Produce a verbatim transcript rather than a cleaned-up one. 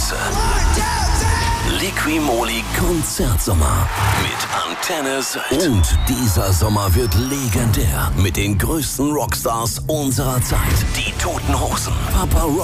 Größe. Liqui-Moly Konzertsommer mit Antenne Sylt. Und dieser Sommer wird legendär mit den größten Rockstars unserer Zeit. Die Toten Hosen, Papa Roach